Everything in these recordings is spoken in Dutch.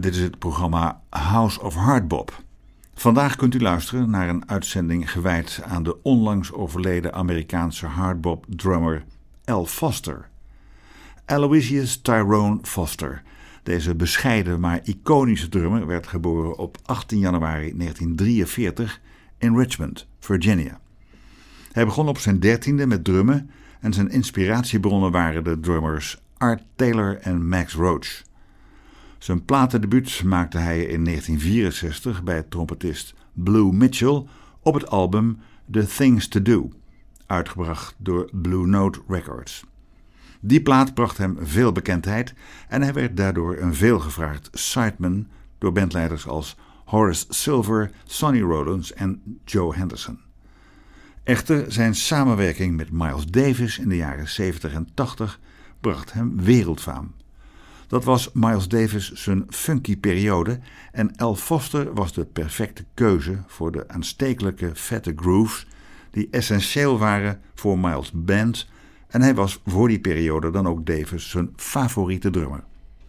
dit is het programma House of Hardbop. Vandaag kunt u luisteren naar een uitzending gewijd aan de onlangs overleden Amerikaanse hardbop-drummer Al Foster. Aloysius Tyrone Foster, deze bescheiden maar iconische drummer, werd geboren op 18 januari 1943 in Richmond, Virginia. Hij begon op zijn 13e met drummen en zijn inspiratiebronnen waren de drummers Art Taylor en Max Roach. Zijn platendebuut maakte hij in 1964 bij trompetist Blue Mitchell op het album The Things to Do, uitgebracht door Blue Note Records. Die plaat bracht hem veel bekendheid en hij werd daardoor een veelgevraagd sideman door bandleiders als Horace Silver, Sonny Rollins en Joe Henderson. Echter, zijn samenwerking met Miles Davis in de jaren 70 en 80 bracht hem wereldfaam. Dat was Miles Davis zijn funky periode en Al Foster was de perfecte keuze voor de aanstekelijke vette grooves die essentieel waren voor Miles' band en hij was voor die periode dan ook Davis zijn favoriete drummer.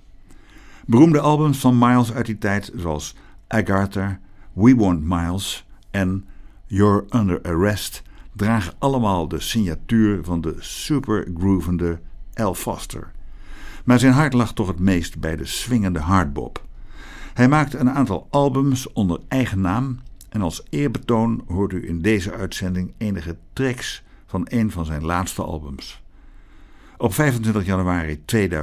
Beroemde albums van Miles uit die tijd zoals Agartha, We Want Miles en You're Under Arrest dragen allemaal de signatuur van de supergroovende Al Foster. Maar zijn hart lag toch het meest bij de swingende hardbop. Hij maakte een aantal albums onder eigen naam en als eerbetoon hoort u in deze uitzending enige tracks van een van zijn laatste albums. Op 25 januari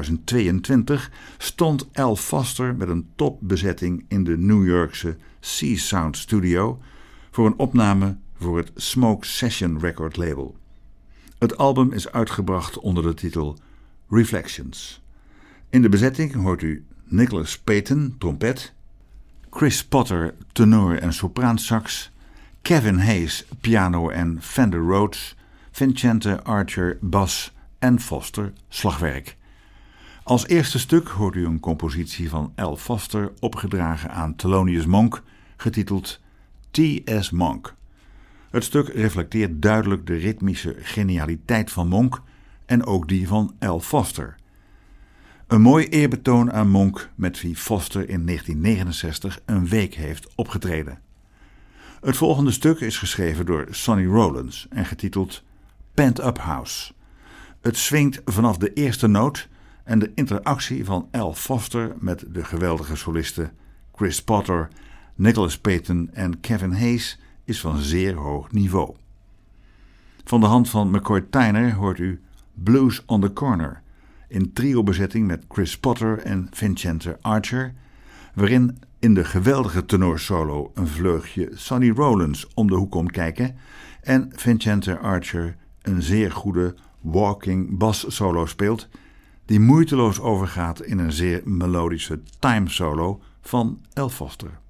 2022 stond Al Foster met een topbezetting in de New Yorkse C-Sound Studio voor een opname voor het Smoke Session Record label. Het album is uitgebracht onder de titel Reflections. In de bezetting hoort u Nicholas Payton, trompet, Chris Potter, tenor en sopraansax, Kevin Hayes, piano en Fender Rhodes, Vincente Archer, bas en Foster, slagwerk. Als eerste stuk hoort u een compositie van Al Foster opgedragen aan Thelonious Monk, getiteld T.S. Monk. Het stuk reflecteert duidelijk de ritmische genialiteit van Monk en ook die van Al Foster. Een mooi eerbetoon aan Monk met wie Foster in 1969 een week heeft opgetreden. Het volgende stuk is geschreven door Sonny Rollins en getiteld Pent Up House. Het swingt vanaf de eerste noot en de interactie van Al Foster met de geweldige solisten Chris Potter, Nicholas Payton en Kevin Hayes is van zeer hoog niveau. Van de hand van McCoy Tyner hoort u Blues on the Corner in trio-bezetting met Chris Potter en Vincente Archer, waarin in de geweldige tenorsolo een vleugje Sonny Rollins om de hoek komt kijken en Vincente Archer een zeer goede walking bass solo speelt, die moeiteloos overgaat in een zeer melodische time solo van Al Foster.